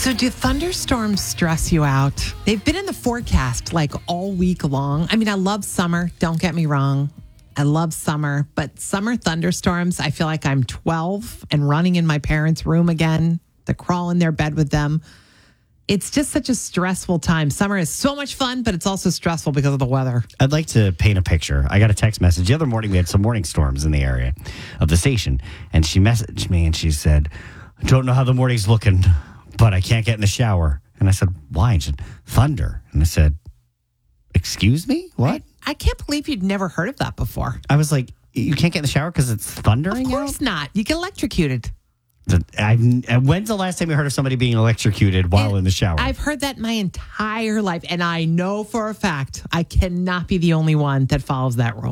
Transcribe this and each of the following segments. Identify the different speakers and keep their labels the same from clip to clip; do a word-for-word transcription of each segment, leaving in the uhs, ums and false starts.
Speaker 1: So do thunderstorms stress you out? They've been in the forecast like all week long. I mean, I love summer. Don't get me wrong. I love summer, but summer thunderstorms, I feel like I'm twelve and running in my parents' room again to crawl in their bed with them. It's just such a stressful time. Summer is so much fun, but it's also stressful because of the weather.
Speaker 2: I'd like to paint a picture. I got a text message. The other morning, we had some morning storms in the area of the station. And she messaged me and she said, I don't know how the morning's looking, but I can't get in the shower. And I said, why? And she said, thunder. And I said, excuse me? What?
Speaker 1: I, I can't believe you'd never heard of that before.
Speaker 2: I was like, you can't get in the shower because it's thundering
Speaker 1: Of course
Speaker 2: out?
Speaker 1: not. You get electrocuted.
Speaker 2: I've, when's the last time you heard of somebody being electrocuted while
Speaker 1: And
Speaker 2: in the shower?
Speaker 1: I've heard that my entire life, and I know for a fact I cannot be the only one that follows that rule.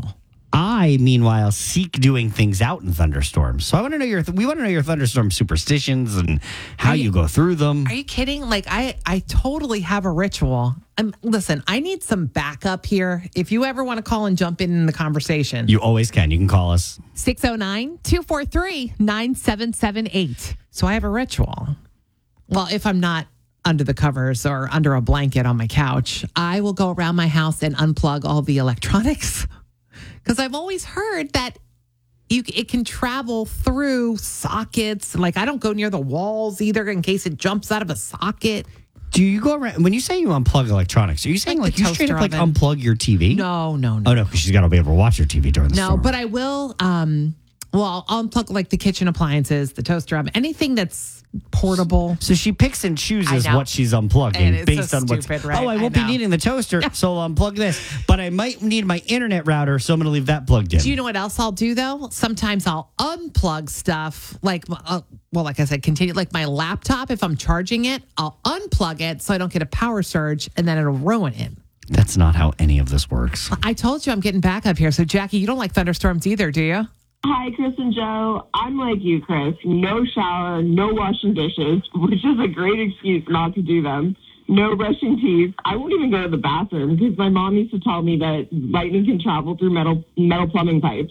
Speaker 2: I, meanwhile, seek doing things out in thunderstorms. So I want to know your. We want to know your thunderstorm superstitions and how you,
Speaker 1: you-
Speaker 2: you go through them.
Speaker 1: Are you kidding? Like, I, I totally have a ritual. Um, listen, I need some backup here. If you ever want to call and jump in in the conversation,
Speaker 2: You always can. You can call us.
Speaker 1: six oh nine, two four three, nine seven seven eight. So I have a ritual. Well, if I'm not under the covers or under a blanket on my couch, I will go around my house and unplug all the electronics. Because I've always heard that you it can travel through sockets. Like, I don't go near the walls either in case it jumps out of a socket.
Speaker 2: Do you go around when you say you unplug electronics? Are you saying
Speaker 1: Like
Speaker 2: like,
Speaker 1: the
Speaker 2: you straight up
Speaker 1: toaster
Speaker 2: like
Speaker 1: oven.
Speaker 2: unplug your T V?
Speaker 1: No, no, no.
Speaker 2: Oh no, because she's got to be able to watch her T V during the
Speaker 1: No,
Speaker 2: storm.
Speaker 1: but I will. Um, well, I'll unplug like the kitchen appliances, the toaster oven, anything that's portable.
Speaker 2: So she picks and chooses
Speaker 1: I know.
Speaker 2: what she's unplugging
Speaker 1: And it's
Speaker 2: based
Speaker 1: so
Speaker 2: on what's.
Speaker 1: stupid, right?
Speaker 2: Oh, I
Speaker 1: I
Speaker 2: won't be
Speaker 1: know.
Speaker 2: needing the toaster, so I'll unplug this. But I might need my internet router, so I'm going to leave that plugged in.
Speaker 1: Do you know what else I'll do though? Sometimes I'll unplug stuff, like uh, well, like I said, continue like my laptop. If I'm charging it, I'll unplug it so I don't get a power surge, and then it'll ruin it.
Speaker 2: That's not how any of this works.
Speaker 1: I told you I'm getting back up here. So Jackie, you don't like thunderstorms either, do you?
Speaker 3: Hi, Chris and Joe. I'm like you, Chris. No shower, no washing dishes, which is a great excuse not to do them. No brushing teeth. I won't even go to the bathroom because my mom used to tell me that lightning can travel through metal metal plumbing pipes.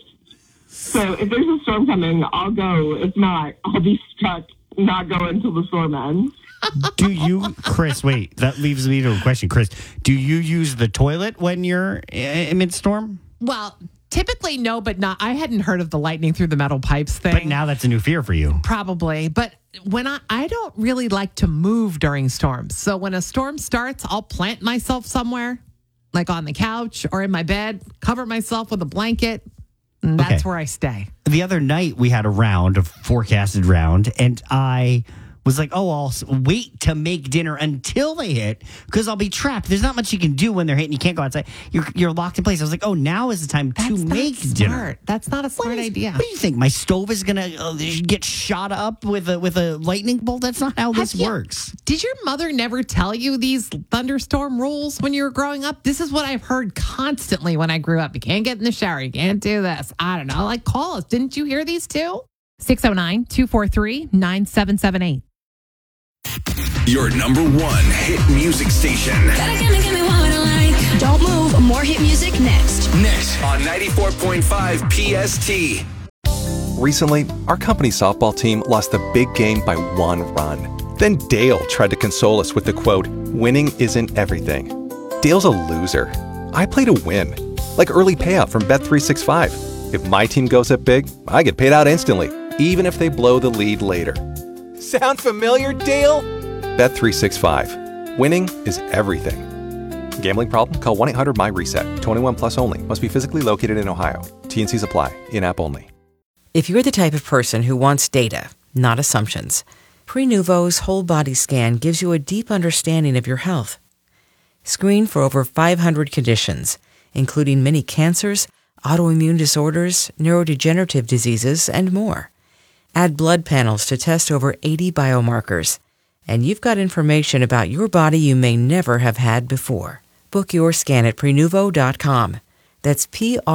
Speaker 3: So if there's a storm coming, I'll go. If not, I'll be stuck not going until the storm ends.
Speaker 2: Do you, Chris, wait, that leaves me to a question. Chris, do you use the toilet when you're in mid-storm?
Speaker 1: Well, typically no, but not. I hadn't heard of the lightning through the metal pipes thing.
Speaker 2: But now that's a new fear for you.
Speaker 1: Probably. But when I, I don't really like to move during storms. So when a storm starts, I'll plant myself somewhere, like on the couch or in my bed, cover myself with a blanket. And that's
Speaker 2: Okay.
Speaker 1: where I stay.
Speaker 2: The other night we had a round, a forecasted round, and I was like, oh, I'll s- wait to make dinner until they hit because I'll be trapped. There's not much you can do when they're hitting. You can't go outside. You're, you're locked in place. I was like, oh, now is the time
Speaker 1: That's
Speaker 2: to
Speaker 1: not
Speaker 2: make
Speaker 1: smart.
Speaker 2: dinner.
Speaker 1: That's not a smart
Speaker 2: What is-
Speaker 1: idea.
Speaker 2: What do you think? My stove is going to uh, get shot up with a, with a lightning bolt? That's not how this
Speaker 1: Have you-
Speaker 2: works.
Speaker 1: Did your mother never tell you these thunderstorm rules when you were growing up? This is what I've heard constantly when I grew up. You can't get in the shower. You can't do this. I don't know. Like, call us. Didn't you hear these too? six oh nine, two four three, nine seven seven eight.
Speaker 4: Your number one hit music station.
Speaker 5: Gotta gimme, gimme what I like. Don't move. More hit music next.
Speaker 4: Next on ninety-four point five P S T.
Speaker 6: Recently, our company softball team lost the big game by one run. Then Dale tried to console us with the quote, winning isn't everything. Dale's a loser. I play to win. Like early payout from Bet three sixty-five. If my team goes up big, I get paid out instantly, even if they blow the lead later. Sound familiar, Dale? Bet three sixty-five. Winning is everything. Gambling problem? Call one eight hundred my reset. twenty-one plus only. Must be physically located in Ohio. T N Cs apply. In-app only.
Speaker 7: If you're the type of person who wants data, not assumptions, Prenuvo's whole body scan gives you a deep understanding of your health. Screen for over five hundred conditions, including many cancers, autoimmune disorders, neurodegenerative diseases, and more. Add blood panels to test over eighty biomarkers. And you've got information about your body you may never have had before. Book your scan at Prenuvo dot com. That's P R